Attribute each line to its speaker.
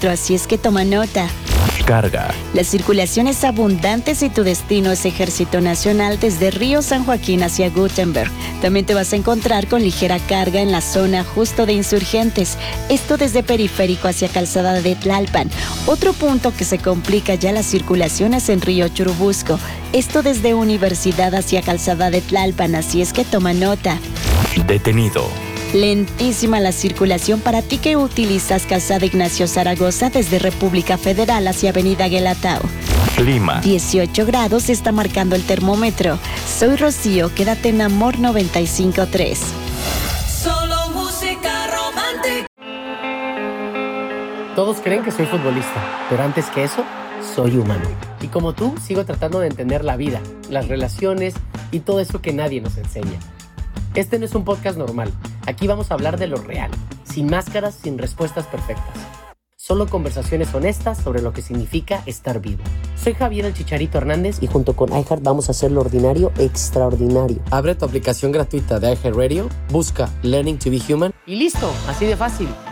Speaker 1: metro, así es que toma nota.
Speaker 2: Carga.
Speaker 1: La circulación es abundante si tu destino es Ejército Nacional desde Río San Joaquín hacia Gutenberg. También te vas a encontrar con ligera carga en la zona justo de Insurgentes. Esto desde Periférico hacia Calzada de Tlalpan. Otro punto que se complica ya la circulación es en Río Churubusco. Esto desde Universidad hacia Calzada de Tlalpan, así es que toma nota.
Speaker 2: Detenido.
Speaker 1: Lentísima la circulación para ti que utilizas Calzada Ignacio Zaragoza desde República Federal hacia Avenida Guelatao.
Speaker 2: Clima.
Speaker 1: 18 grados está marcando el termómetro. Soy Rocío, quédate en Amor 95.3.
Speaker 3: Solo música romántica.
Speaker 4: Todos creen que soy futbolista, pero antes que eso, soy humano. Y como tú, sigo tratando de entender la vida, las relaciones y todo eso que nadie nos enseña. Este no es un podcast normal. Aquí vamos a hablar de lo real, sin máscaras, sin respuestas perfectas. Solo conversaciones honestas sobre lo que significa estar vivo. Soy Javier el Chicharito Hernández y junto con iHeart vamos a hacer lo ordinario extraordinario. Abre tu aplicación gratuita de iHeartRadio, busca Learning to be Human y listo, así de fácil.